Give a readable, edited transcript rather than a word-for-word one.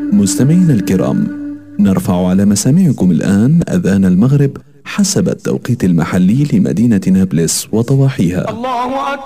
مستمعينا الكرام، نرفع على مسامعكم الآن أذان المغرب حسب التوقيت المحلي لمدينة نابلس وضواحيها. الله أكبر.